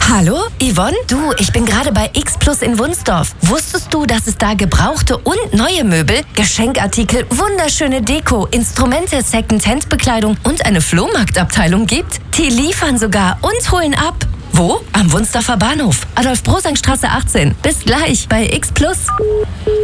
Hallo, Yvonne? Du, ich bin gerade bei X Plus in Wunsdorf. Wusstest du, dass es da gebrauchte und neue Möbel, Geschenkartikel, wunderschöne Deko, Instrumente, Second-Hand-Bekleidung und eine Flohmarktabteilung gibt? Die liefern sogar und holen ab. Wo? Am Wunsdorfer Bahnhof. Adolf-Brosang-Straße 18. Bis gleich bei X Plus.